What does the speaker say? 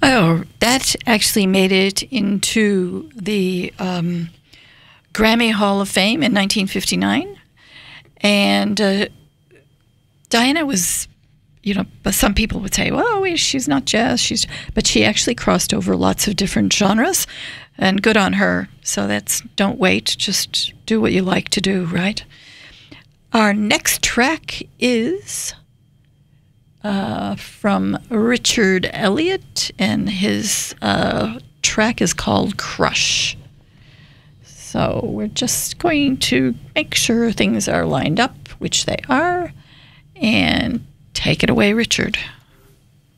Oh, that actually made it into the Grammy Hall of Fame in 1959. And Diana was, but some people would say, well, she's not jazz. But she actually crossed over lots of different genres, and good on her. So don't wait, just do what you like to do, right? Our next track is from Richard Elliott, and his track is called Crush. So we're just going to make sure things are lined up, which they are, and take it away, Richard.